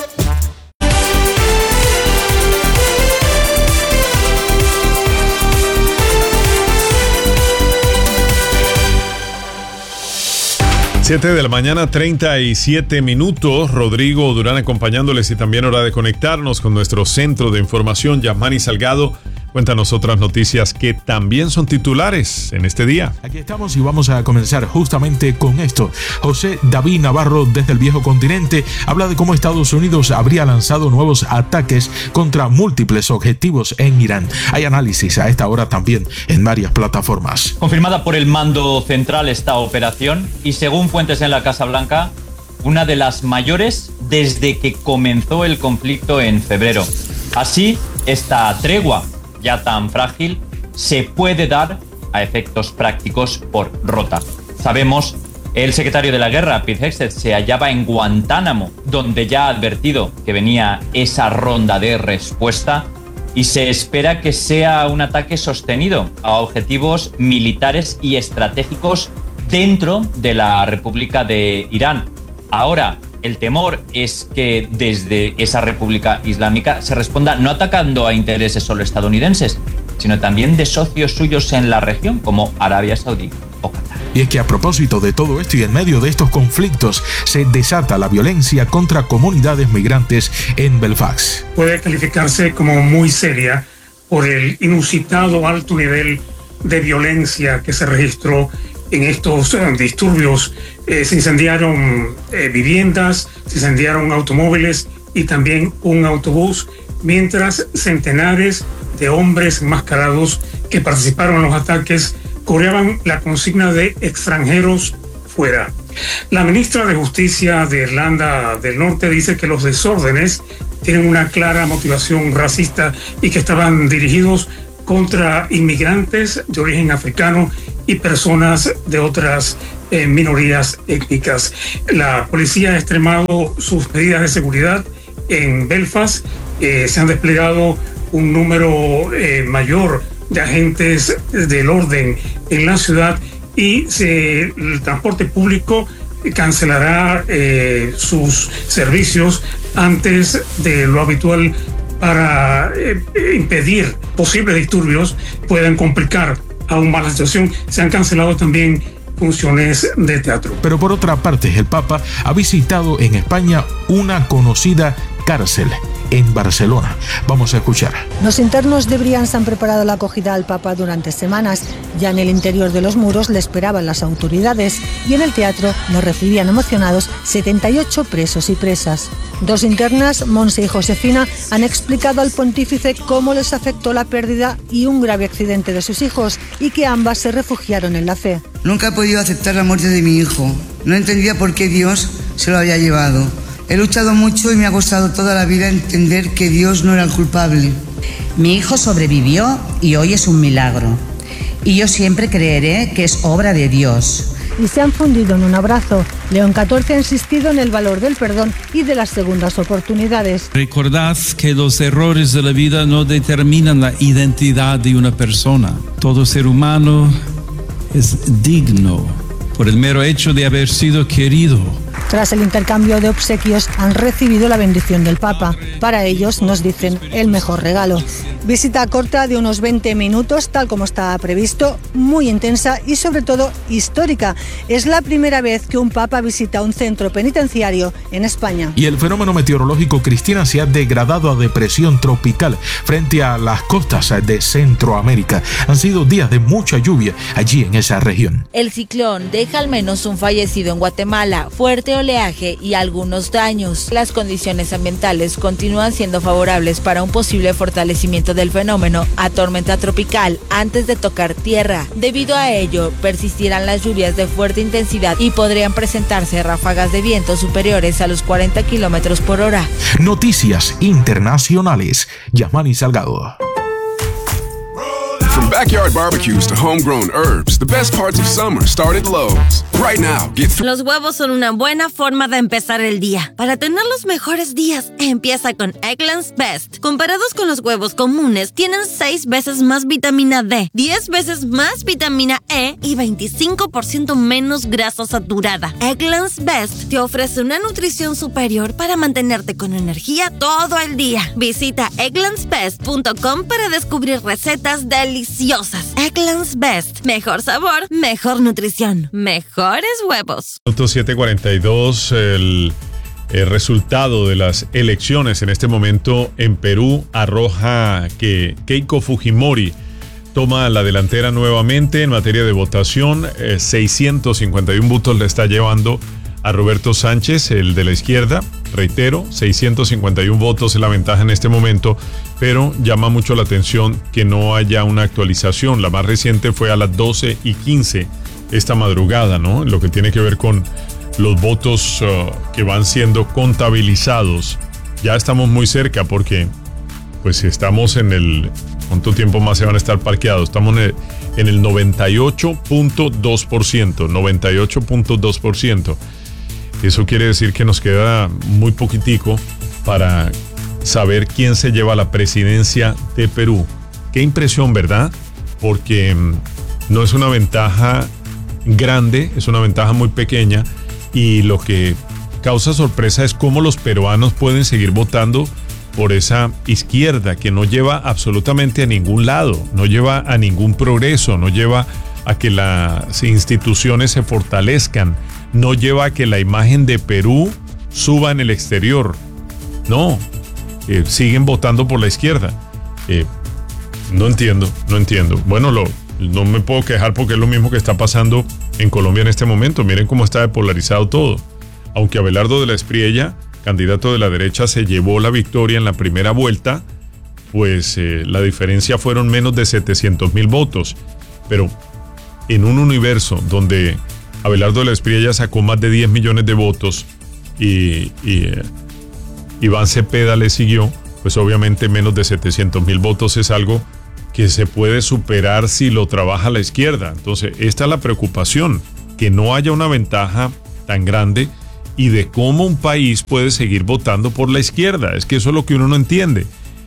siete de la mañana, treinta y siete minutos. Rodrigo Durán acompañándoles y también hora de conectarnos con nuestro centro de información. Yasmani Salgado, cuéntanos otras noticias que también son titulares en este día. Aquí estamos y vamos a comenzar justamente con esto. José David Navarro, desde el viejo continente, habla de cómo Estados Unidos habría lanzado nuevos ataques contra múltiples objetivos en Irán. Hay análisis a esta hora también en varias plataformas. Confirmada por el mando central esta operación y según fuentes en la Casa Blanca, una de las mayores desde que comenzó el conflicto en febrero. Así, esta tregua ya tan frágil se puede dar a efectos prácticos por rota. Sabemos, el secretario de la guerra, Pete Hegseth, se hallaba en Guantánamo, donde ya ha advertido que venía esa ronda de respuesta y se espera que sea un ataque sostenido a objetivos militares y estratégicos dentro de la República de Irán. Ahora, el temor es que desde esa República Islámica se responda no atacando a intereses solo estadounidenses, sino también de socios suyos en la región, como Arabia Saudí o Qatar. Y es que a propósito de todo esto y en medio de estos conflictos, se desata la violencia contra comunidades migrantes en Belfast. Puede calificarse como muy seria por el inusitado alto nivel de violencia que se registró en estos eh, disturbios. Eh, se incendiaron eh, viviendas, se incendiaron automóviles y también un autobús, mientras centenares de hombres enmascarados que participaron en los ataques coreaban la consigna de extranjeros fuera. La ministra de Justicia de Irlanda del Norte dice que los desórdenes tienen una clara motivación racista y que estaban dirigidos contra inmigrantes de origen africano y personas de otras eh, minorías étnicas. La policía ha extremado sus medidas de seguridad en Belfast. Eh, se han desplegado un número eh, mayor de agentes del orden en la ciudad y se, el transporte público cancelará eh, sus servicios antes de lo habitual para eh, impedir posibles disturbios puedan complicar aún más la situación. Se han cancelado también funciones de teatro. Pero por otra parte, el Papa ha visitado en España una conocida cárcel en Barcelona. Vamos a escuchar. Los internos de Brians han preparado la acogida al Papa durante semanas. Ya en el interior de los muros le esperaban las autoridades y en el teatro nos recibían emocionados setenta y ocho presos y presas. Dos internas, Monse y Josefina, han explicado al pontífice cómo les afectó la pérdida y un grave accidente de sus hijos y que ambas se refugiaron en la fe. Nunca he podido aceptar la muerte de mi hijo. No entendía por qué Dios se lo había llevado. He luchado mucho y me ha costado toda la vida entender que Dios no era el culpable. Mi hijo sobrevivió y hoy es un milagro. Y yo siempre creeré que es obra de Dios. y se han fundido en un abrazo. León catorce ha insistido en el valor del perdón y de las segundas oportunidades. Recordad que los errores de la vida no determinan la identidad de una persona. Todo ser humano es digno por el mero hecho de haber sido querido. Tras el intercambio de obsequios han recibido la bendición del Papa. Para ellos, nos dicen, el mejor regalo. Visita corta de unos veinte minutos, tal como está previsto, muy intensa y sobre todo histórica. Es la primera vez que un Papa visita un centro penitenciario en España. Y el fenómeno meteorológico, Cristina, se ha degradado a depresión tropical frente a las costas de Centroamérica. Han sido días de mucha lluvia allí en esa región. El ciclón deja al menos un fallecido en Guatemala, fuerte oleaje y algunos daños. Las condiciones ambientales continúan siendo favorables para un posible fortalecimiento del fenómeno a tormenta tropical antes de tocar tierra. Debido a ello, persistirán las lluvias de fuerte intensidad y podrían presentarse ráfagas de viento superiores a los cuarenta kilómetros por hora. Noticias internacionales. Yasmani Salgado. From backyard barbecues to homegrown herbs, the best parts of summer start at Lowe's. Right now, get th- Los huevos son una buena forma de empezar el día. Para tener los mejores días, empieza con Eggland's Best. Comparados con los huevos comunes, tienen seis veces más vitamina D, diez veces más vitamina E y veinticinco por ciento menos grasa saturada. Eggland's Best te ofrece una nutrición superior para mantenerte con energía todo el día. Visita egglands best punto com para descubrir recetas deliciosas. Deliciosas. Eggland's Best. Mejor sabor, mejor nutrición, mejores huevos. Minuto siete cuarenta y dos, el, el resultado de las elecciones en este momento en Perú arroja que Keiko Fujimori toma la delantera nuevamente en materia de votación. Eh, seiscientos cincuenta y uno votos le está llevando a Roberto Sánchez, el de la izquierda. Reitero, seiscientos cincuenta y uno votos es la ventaja en este momento, pero llama mucho la atención que no haya una actualización. La más reciente fue a las doce y quince esta madrugada, ¿no? Lo que tiene que ver con los votos uh, que van siendo contabilizados. Ya estamos muy cerca porque, pues, estamos en el... ¿Cuánto tiempo más se van a estar parqueados? Estamos en el, en el noventa y ocho punto dos por ciento. noventa y ocho punto dos por ciento. Eso quiere decir que nos queda muy poquitico para saber quién se lleva la presidencia de Perú. Qué impresión, ¿verdad? Porque no es una ventaja grande, es una ventaja muy pequeña, y lo que causa sorpresa es cómo los peruanos pueden seguir votando por esa izquierda que no lleva absolutamente a ningún lado, no lleva a ningún progreso, no lleva a que las instituciones se fortalezcan, no lleva a que la imagen de Perú suba en el exterior. No, eh, siguen votando por la izquierda. Eh, no entiendo, no entiendo. Bueno, lo, no me puedo quejar porque es lo mismo que está pasando en Colombia en este momento. Miren cómo está depolarizado todo. Aunque Abelardo de la Espriella, candidato de la derecha, se llevó la victoria en la primera vuelta, pues eh, la diferencia fueron menos de setecientos mil votos. Pero en un universo donde Abelardo de la Espriella sacó más de diez millones de votos y, y eh, Iván Cepeda le siguió, pues obviamente menos de setecientos mil votos es algo que se puede superar si lo trabaja la izquierda. Entonces, esta es la preocupación, que no haya una ventaja tan grande y de cómo un país puede seguir votando por la izquierda. Es que eso es lo que uno no entiende.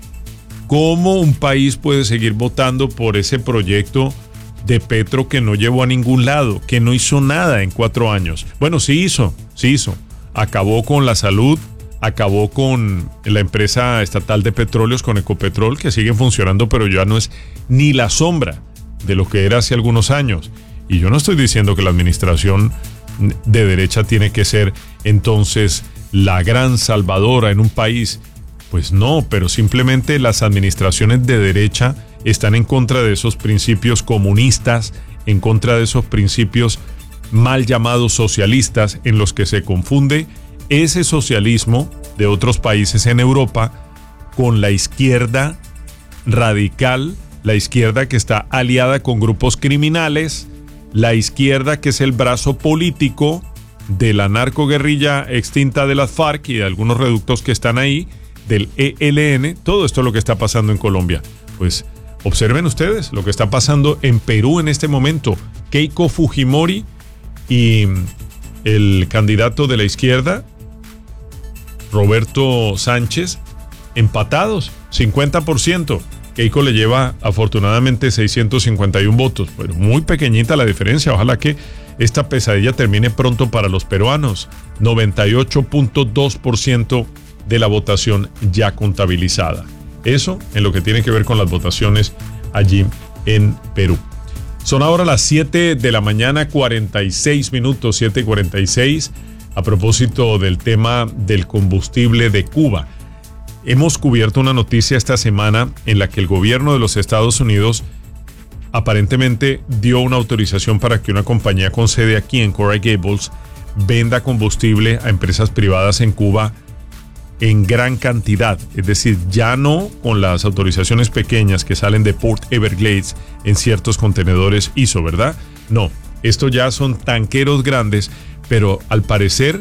¿Cómo un país puede seguir votando por ese proyecto de Petro que no llevó a ningún lado, que no hizo nada en cuatro años? Bueno, sí hizo, sí hizo. Acabó con la salud, acabó con la empresa estatal de petróleos, con Ecopetrol, que sigue funcionando, pero ya no es ni la sombra de lo que era hace algunos años. Y yo no estoy diciendo que la administración de derecha tiene que ser entonces la gran salvadora en un país. Pues no, pero simplemente las administraciones de derecha están en contra de esos principios comunistas, en contra de esos principios mal llamados socialistas, en los que se confunde ese socialismo de otros países en Europa con la izquierda radical, la izquierda que está aliada con grupos criminales, la izquierda que es el brazo político de la narcoguerrilla extinta de las FARC y de algunos reductos que están ahí, del E L N. Todo esto es lo que está pasando en Colombia. Pues observen ustedes lo que está pasando en Perú en este momento. Keiko Fujimori y el candidato de la izquierda, Roberto Sánchez, empatados, cincuenta por ciento. Keiko le lleva afortunadamente seiscientos cincuenta y uno votos, pero muy pequeñita la diferencia. Ojalá que esta pesadilla termine pronto para los peruanos. noventa y ocho punto dos por ciento de la votación ya contabilizada. Eso en lo que tiene que ver con las votaciones allí en Perú. Son ahora las siete de la mañana, cuarenta y seis minutos, siete y cuarenta y seis, a propósito del tema del combustible de Cuba. Hemos cubierto una noticia esta semana en la que el gobierno de los Estados Unidos aparentemente dio una autorización para que una compañía con sede aquí en Coral Gables venda combustible a empresas privadas en Cuba en gran cantidad, es decir, ya no con las autorizaciones pequeñas que salen de Port Everglades en ciertos contenedores I S O, ¿verdad? No, esto ya son tanqueros grandes, pero al parecer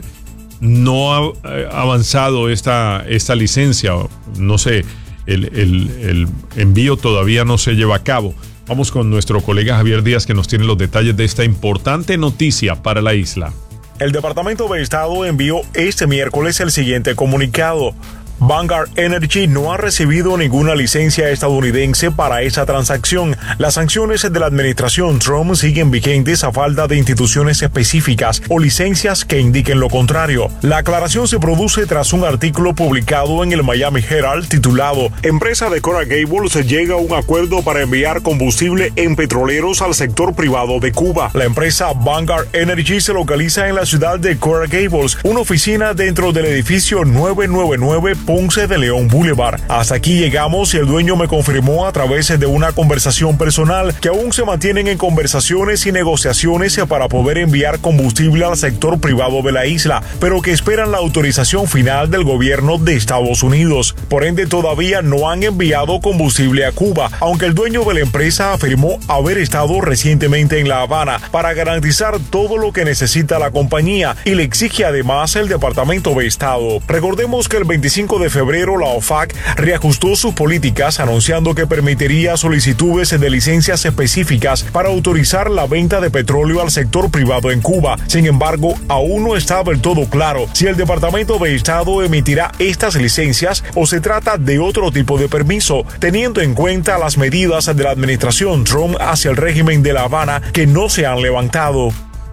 no ha avanzado esta, esta licencia, no sé, el, el, el envío todavía no se lleva a cabo. Vamos con nuestro colega Javier Díaz, que nos tiene los detalles de esta importante noticia para la isla. El Departamento de Estado envió este miércoles el siguiente comunicado. Vanguard Energy no ha recibido ninguna licencia estadounidense para esa transacción. Las sanciones de la administración Trump siguen vigentes a falta de instituciones específicas o licencias que indiquen lo contrario. La aclaración se produce tras un artículo publicado en el Miami Herald titulado "Empresa de Coral Gables llega a un acuerdo para enviar combustible en petroleros al sector privado de Cuba". La empresa Vanguard Energy se localiza en la ciudad de Coral Gables, una oficina dentro del edificio novecientos noventa y nueve Ponce de León Boulevard. Hasta aquí llegamos y el dueño me confirmó a través de una conversación personal que aún se mantienen en conversaciones y negociaciones para poder enviar combustible al sector privado de la isla, pero que esperan la autorización final del gobierno de Estados Unidos. Por ende, todavía no han enviado combustible a Cuba, aunque el dueño de la empresa afirmó haber estado recientemente en La Habana para garantizar todo lo que necesita la compañía y le exige además el Departamento de Estado. Recordemos que el veinticinco de febrero la O F A C reajustó sus políticas anunciando que permitiría solicitudes de licencias específicas para autorizar la venta de petróleo al sector privado en Cuba. Sin embargo, aún no está del todo claro si el Departamento de Estado emitirá estas licencias o se trata de otro tipo de permiso, teniendo en cuenta las medidas de la administración Trump hacia el régimen de La Habana que no se han levantado.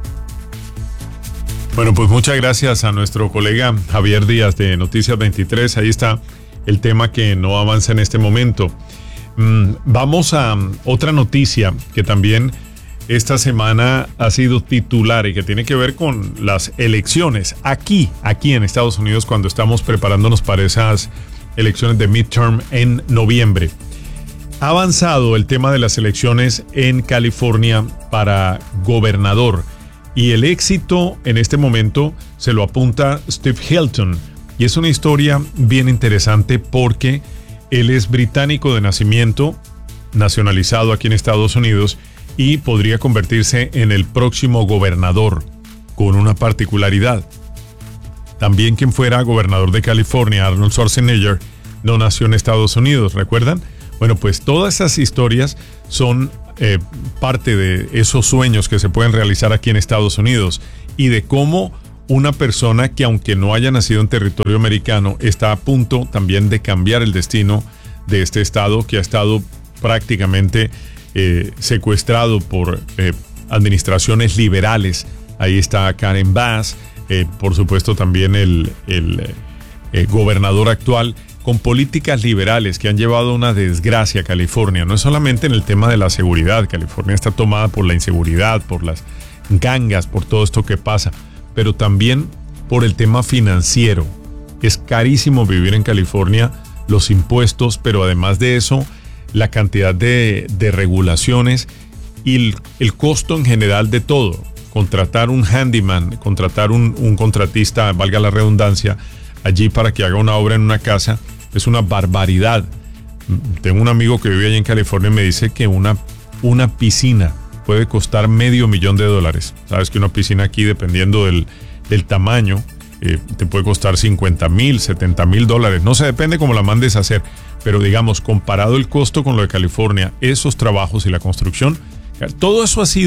Bueno, pues muchas gracias a nuestro colega Javier Díaz de Noticias veintitrés. Ahí está el tema que no avanza en este momento. Mm, vamos a otra noticia que también esta semana ha sido titular y que tiene que ver con las elecciones aquí, aquí en Estados Unidos, cuando estamos preparándonos para esas elecciones de midterm en noviembre. Ha avanzado el tema de las elecciones en California para gobernador. Y el éxito en este momento se lo apunta Steve Hilton. Y es una historia bien interesante porque él es británico de nacimiento, nacionalizado aquí en Estados Unidos, y podría convertirse en el próximo gobernador, con una particularidad. También quien fuera gobernador de California, Arnold Schwarzenegger, no nació en Estados Unidos, ¿recuerdan? Bueno, pues todas esas historias son eh, parte de esos sueños que se pueden realizar aquí en Estados Unidos y de cómo una persona que, aunque no haya nacido en territorio americano, está a punto también de cambiar el destino de este estado que ha estado prácticamente eh, secuestrado por eh, administraciones liberales. Ahí está Karen Bass, eh, por supuesto también el, el eh, gobernador actual, con políticas liberales que han llevado a una desgracia a California. No es solamente en el tema de la seguridad. California está tomada por la inseguridad, por las gangas, por todo esto que pasa, pero también por el tema financiero. Es carísimo vivir en California, los impuestos, pero además de eso, la cantidad de, de regulaciones y el, el costo en general de todo. Contratar un handyman, contratar un, un contratista, valga la redundancia, allí para que haga una obra en una casa, es una barbaridad. Tengo un amigo que vive allí en California y me dice que una, una piscina puede costar medio millón de dólares. Sabes que una piscina aquí, dependiendo del, del tamaño, eh, te puede costar cincuenta mil, setenta mil dólares. No sé, depende cómo la mandes a hacer. Pero digamos, comparado el costo con lo de California, esos trabajos y la construcción, todo eso ha sido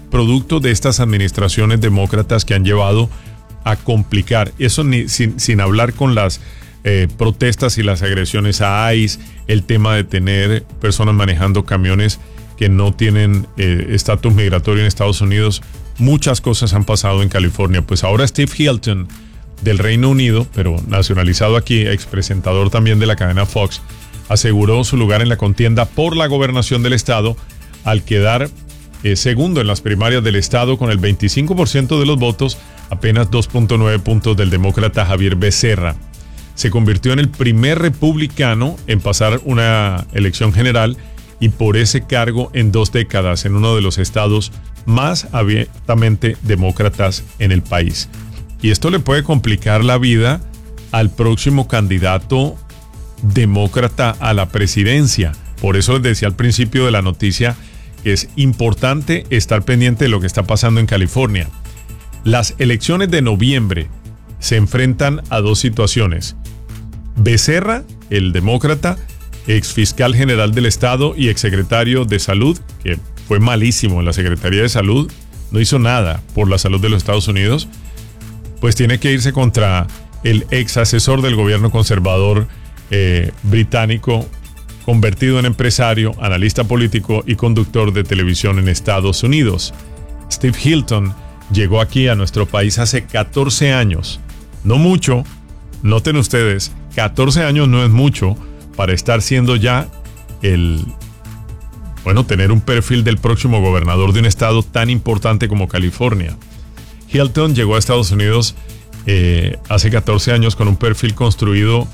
producto de estas administraciones demócratas que han llevado a complicar, eso ni, sin, sin hablar con las eh, protestas y las agresiones a ICE, el tema de tener personas manejando camiones que no tienen estatus eh, migratorio en Estados Unidos. Muchas cosas han pasado en California. Pues ahora Steve Hilton, del Reino Unido, pero nacionalizado aquí, expresentador también de la cadena Fox, aseguró su lugar en la contienda por la gobernación del estado al quedar eh, segundo en las primarias del estado con el veinticinco por ciento de los votos, apenas dos punto nueve puntos del demócrata Javier Becerra. Se convirtió en el primer republicano en pasar una elección general y por ese cargo en dos décadas en uno de los estados más abiertamente demócratas en el país. Y esto le puede complicar la vida al próximo candidato demócrata a la presidencia. Por eso les decía al principio de la noticia que es importante estar pendiente de lo que está pasando en California. Las elecciones de noviembre se enfrentan a dos situaciones. Becerra, el demócrata, ex fiscal general del estado y exsecretario de salud, que fue malísimo en la Secretaría de Salud, no hizo nada por la salud de los Estados Unidos, pues tiene que irse contra el ex asesor del gobierno conservador eh, británico, convertido en empresario, analista político y conductor de televisión en Estados Unidos. Steve Hilton llegó aquí a nuestro país hace catorce años. No mucho, noten ustedes, catorce años no es mucho para estar siendo ya el, bueno, tener un perfil del próximo gobernador de un estado tan importante como California. Hilton llegó a Estados Unidos eh, hace catorce años con un perfil construido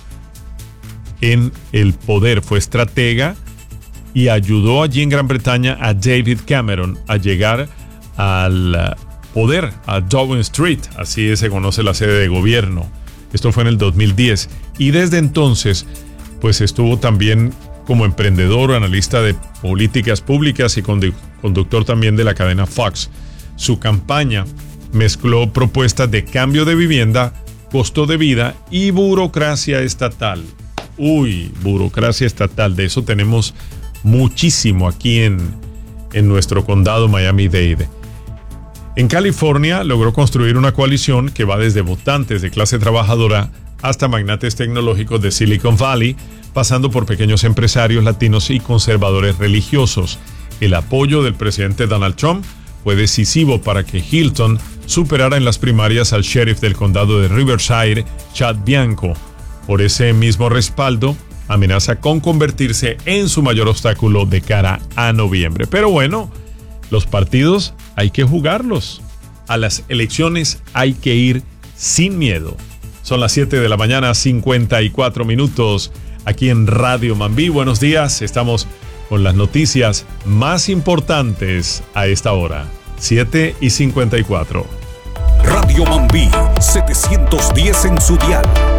en el poder. Fue estratega y ayudó allí en Gran Bretaña a David Cameron a llegar al poder, a Downing Street, así se conoce la sede de gobierno. Esto fue en el dos mil diez y desde entonces pues estuvo también como emprendedor, analista de políticas públicas y condu- conductor también de la cadena Fox. Su campaña mezcló propuestas de cambio de vivienda, costo de vida y burocracia estatal. Uy, burocracia estatal, de eso tenemos muchísimo aquí en, en nuestro condado Miami-Dade. En California logró construir una coalición que va desde votantes de clase trabajadora hasta magnates tecnológicos de Silicon Valley, pasando por pequeños empresarios latinos y conservadores religiosos. El apoyo del presidente Donald Trump fue decisivo para que Hilton superara en las primarias al sheriff del condado de Riverside, Chad Bianco. Por ese mismo respaldo, amenaza con convertirse en su mayor obstáculo de cara a noviembre. Pero bueno, los partidos hay que jugarlos. A las elecciones hay que ir sin miedo. Son las siete de la mañana, cincuenta y cuatro minutos, aquí en Radio Mambí. Buenos días, estamos con las noticias más importantes a esta hora. siete y cincuenta y cuatro. Radio Mambí, setecientos diez en su dial.